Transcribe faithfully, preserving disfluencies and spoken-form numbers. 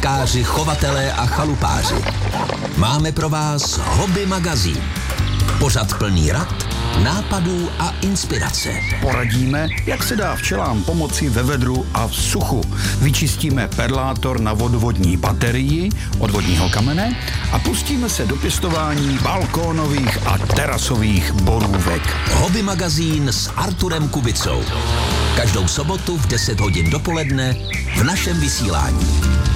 káři, chovatelé a chalupáři. Máme pro vás Hobby magazín. Pořad plný rad, nápadů a inspirace. Poradíme, jak se dá včelám pomoci ve vedru a v suchu. Vyčistíme perlátor na vodovodní baterii od vodního kamene a pustíme se do pěstování balkónových a terasových borůvek. Hobby magazín s Arturem Kubicou. Každou sobotu v deset hodin dopoledne v našem vysílání.